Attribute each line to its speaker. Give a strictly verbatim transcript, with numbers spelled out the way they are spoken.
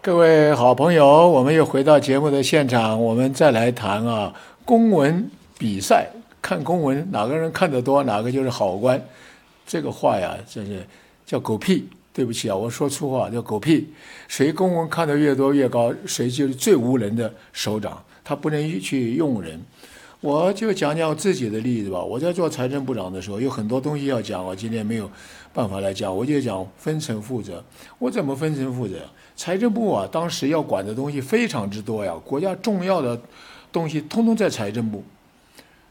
Speaker 1: 各位好朋友，我们又回到节目的现场，我们再来谈啊公文比赛，看公文哪个人看得多，哪个就是好官。这个话呀，真是叫狗屁。对不起啊，我说粗话叫狗屁。谁公文看得越多越高，谁就是最无能的首长，他不能去用人。我就讲讲我自己的例子吧。我在做财政部长的时候，有很多东西要讲，我今天没有办法来讲，我就讲分层负责。我怎么分层负责？财政部啊，当时要管的东西非常之多呀，国家重要的东西通通在财政部，